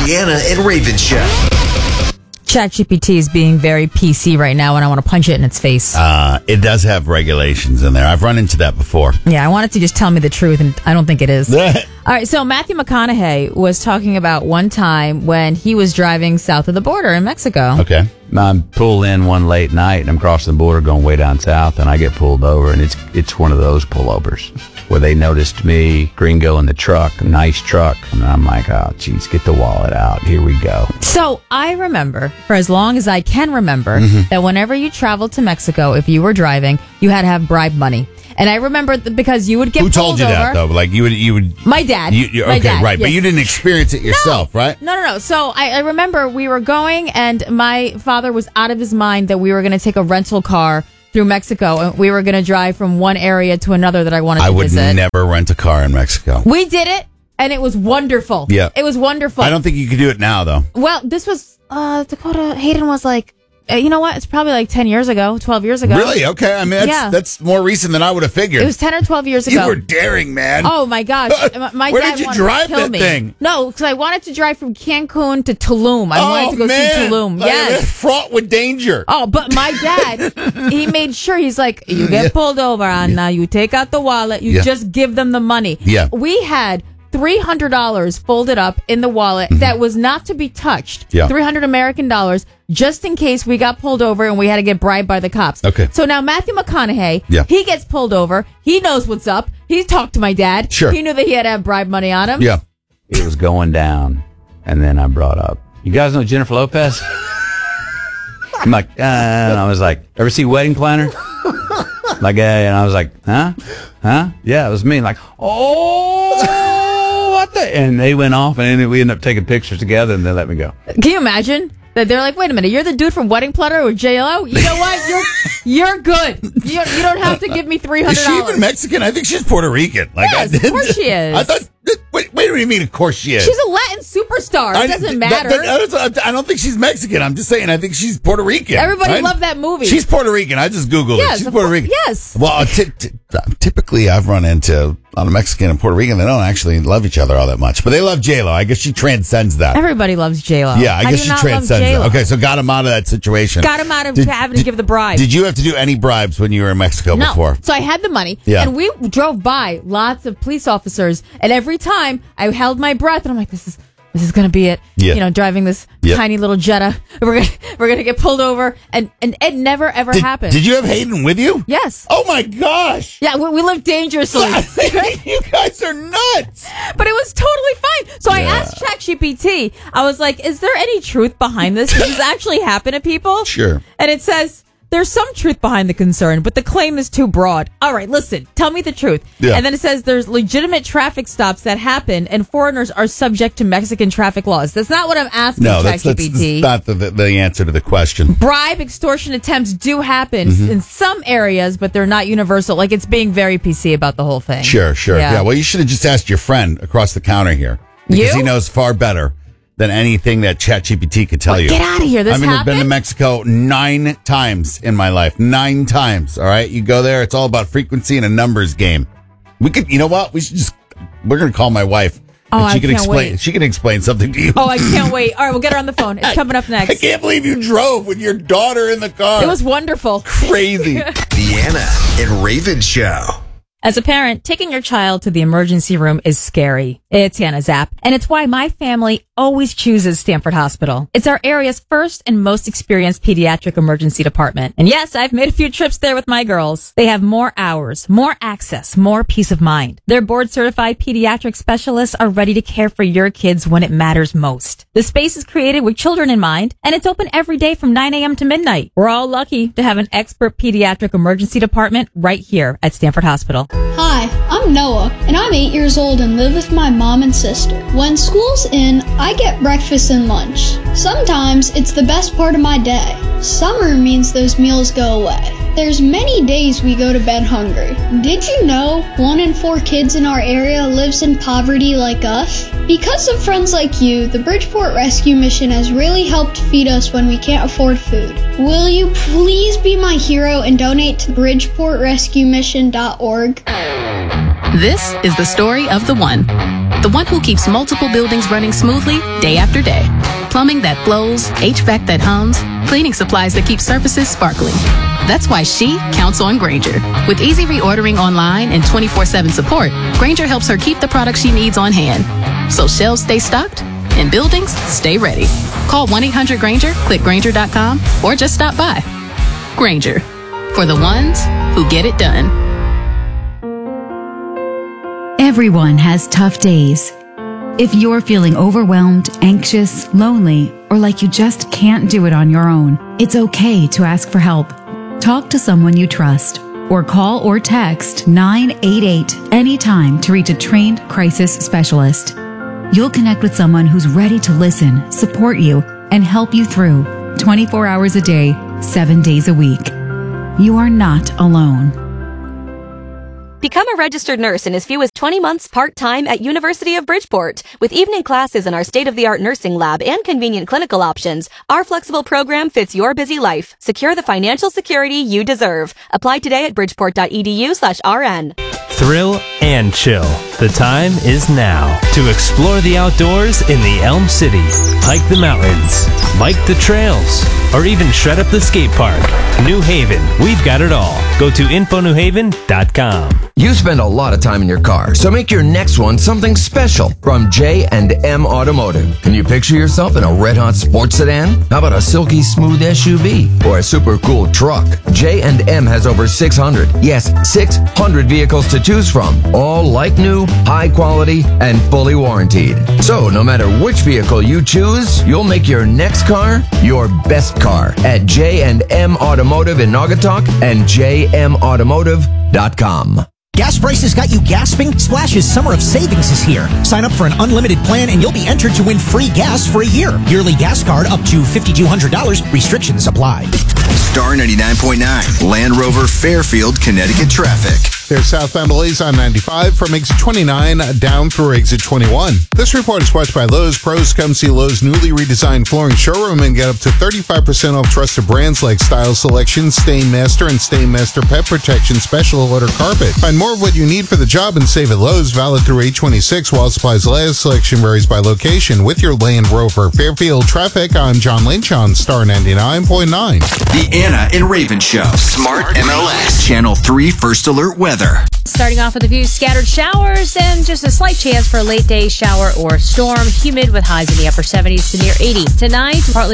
Deanna and Raven Show. ChatGPT is being very PC right now, and I want to punch it in its face. It does have regulations in there. I've run into that before. Yeah, I want it to just tell me the truth, and I don't think it is. All right, so Matthew McConaughey was talking about one time when he was driving south of the border in Mexico. Okay. I'm pulled in one late night, and I'm crossing the border going way down south, and I get pulled over, and it's one of those pullovers where they noticed me, gringo in the truck, a nice truck, and I'm like, oh, geez, get the wallet out. Here we go. So I remember, for as long as I can remember, that whenever you traveled to Mexico, if you were driving, you had to have bribe money. And I remember because you would get Who pulled told you over. that, though? Like, you would... My dad. Okay, dad, right. yes. But you didn't experience it yourself, right? No. So I remember we were going, and my father was out of his mind that we were going to take a rental car through Mexico, and we were going to drive from one area to another that I wanted to visit. I would never rent a car in Mexico. We did it, and it was wonderful. Yeah. It was wonderful. I don't think you could do it now, though. Well, this was, Dakota Hayden was like, you know what? It's probably like 10 years ago, 12 years ago. Really? Okay. I mean, that's more recent than I would have figured. It was 10 or 12 years ago. You were daring, man. Oh, my gosh. My Where dad did you wanted drive to kill that me. thing? No, because I wanted to drive from Cancun to Tulum. I wanted to go see Tulum. Like, Yes. that's fraught with danger. Oh, but my dad, he made sure, he's like, you get pulled over, Anna, you take out the wallet, you just give them the money. Yeah. We had $300 folded up in the wallet that was not to be touched. Yeah. $300 American dollars, just in case we got pulled over and we had to get bribed by the cops. Okay. So now Matthew McConaughey, Yeah. he gets pulled over. He knows what's up. He talked to my dad. Sure. He knew that he had to have bribe money on him. Yeah. It was going down, and then I brought up, you guys know Jennifer Lopez? I'm like, and I was like, ever see Wedding Planner? Like, and I was like, huh? Yeah, it was me. Like, oh, what the? And they went off, and then we ended up taking pictures together, and they let me go. Can you imagine? That they're like, wait a minute, you're the dude from Wedding Planner with J-Lo? You know what? You're good. You don't have to give me $300. Is she even Mexican? I think she's Puerto Rican. Like, Yes, of course she is. I thought. Wait, what do you mean? Of course she is. She's a Latin superstar. It doesn't matter. I don't think she's Mexican. I'm just saying. I think she's Puerto Rican. Everybody right? loved that movie. She's Puerto Rican. I just Googled Yes, it. She's of Puerto course. Rican. Yes. Well, typically I've run into a lot of Mexican and Puerto Rican. They don't actually love each other all that much, but they love J-Lo. I guess she transcends that. Everybody loves J-Lo. Yeah, I How guess do she you not transcends love that. J-Lo? Okay, so got him out of that situation. Got him out of having to give the bribe. Did you have to do any bribes when you were in Mexico No. before? So I had the money, Yeah. and we drove by lots of police officers, and every time I held my breath, and I'm like, this is going to be it. Yeah. You know, driving this Yeah. tiny little Jetta. We're gonna get pulled over, and it never ever happened. Did you have Hayden with you? Yes. Oh my gosh. Yeah, we live dangerously. You guys are nuts. But it was totally fine. So I asked ChatGPT, I was like, is there any truth behind this? Does this actually happen to people? Sure. And it says, there's some truth behind the concern, but the claim is too broad. All right, listen, tell me the truth. Yeah. And then it says there's legitimate traffic stops that happen and foreigners are subject to Mexican traffic laws. That's not what I'm asking No, that's ChatGPT. not the answer to the question. Bribe, extortion attempts do happen in some areas, but they're not universal. Like, it's being very PC about the whole thing. Sure. Yeah. Well, you should have just asked your friend across the counter here. Because You? he knows far better than anything that ChatGPT could tell you. Get out of here. This I've been to happened? Mexico 9 times in my life. 9 times. All right. You go there. It's all about frequency and a numbers game. We could, you know what? We're going to call my wife. Oh, and she I can can't explain. wait. She can explain something to you. Oh, I can't wait. All right, we'll get her on the phone. It's coming up I next. can't believe you drove with your daughter in the car. It was wonderful. crazy. Deanna and Raven Show. As a parent, taking your child to the emergency room is scary. It's Hannah Zapp, and it's why my family always chooses Stanford Hospital. It's our area's first and most experienced pediatric emergency department. And yes, I've made a few trips there with my girls. They have more hours, more access, more peace of mind. Their board-certified pediatric specialists are ready to care for your kids when it matters most. The space is created with children in mind, and it's open every day from 9 a.m. to midnight. We're all lucky to have an expert pediatric emergency department right here at Stanford Hospital. Hi, I'm Noah, and I'm 8 years old and live with my mom and sister. When school's in, I get breakfast and lunch. Sometimes it's the best part of my day. Summer means those meals go away. There's many days we go to bed hungry. Did you know 1 in 4 kids in our area lives in poverty like us? Because of friends like you, the Bridgeport Rescue Mission has really helped feed us when we can't afford food. Will you please be my hero and donate to bridgeportrescuemission.org? This is the story of the one who keeps multiple buildings running smoothly day after day. Plumbing that flows, HVAC that hums, cleaning supplies that keep surfaces sparkling. That's why she counts on Grainger. With easy reordering online and 24/7 support, Grainger helps her keep the products she needs on hand. So shelves stay stocked and buildings stay ready. Call 1-800-GRAINGER, click Grainger.com, or just stop by. Grainger, for the ones who get it done. Everyone has tough days. If you're feeling overwhelmed, anxious, lonely, or like you just can't do it on your own, it's okay to ask for help. Talk to someone you trust, or call or text 988 anytime to reach a trained crisis specialist. You'll connect with someone who's ready to listen, support you, and help you through 24 hours a day, 7 days a week. You are not alone. Become a registered nurse in as few as 20 months part-time at University of Bridgeport. With evening classes in our state-of-the-art nursing lab and convenient clinical options, our flexible program fits your busy life. Secure the financial security you deserve. Apply today at bridgeport.edu/RN. Thrill and chill. The time is now to explore the outdoors in the Elm City. Hike the mountains, bike the trails, or even shred up the skate park. New Haven, we've got it all. Go to infonewhaven.com. You spend a lot of time in your car, so make your next one something special from J&M Automotive. Can you picture yourself in a red-hot sports sedan? How about a silky smooth SUV or a super cool truck? J&M has over 600 vehicles to choose from, all like new, high quality, and fully warranted. So no matter which vehicle you choose, you'll make your next car your best car at J&M Automotive in Naugatuck and jmautomotive.com. Gas prices got you gasping? Splash's Summer of Savings is here. Sign up for an unlimited plan and you'll be entered to win free gas for a year. Yearly gas card up to $5,200. Restrictions apply. Star 99.9, Land Rover, Fairfield, Connecticut traffic. There's southbound delays on 95 from exit 29 down through exit 21. This report is watched by Lowe's. Pros come see Lowe's newly redesigned flooring showroom and get up to 35% off trusted brands like Style Selection, Stainmaster, and Stainmaster Pet Protection Special Order Carpet. Find more of what you need for the job and save at Lowe's, valid through 8/26 while supplies last. Selection varies by location. With your Land Rover Fairfield traffic, I'm John Lynch on Star 99.9. The Anna and Raven Show. Smart MLS. Channel 3 First Alert Weather. Starting off with a few scattered showers and just a slight chance for a late day shower or storm. Humid with highs in the upper 70s to near 80. Tonight, partly